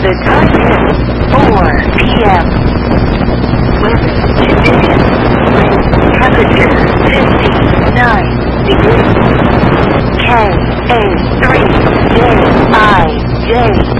The time is 4 p.m. Weather conditions. Temperature 59 degrees. KA3JIJ.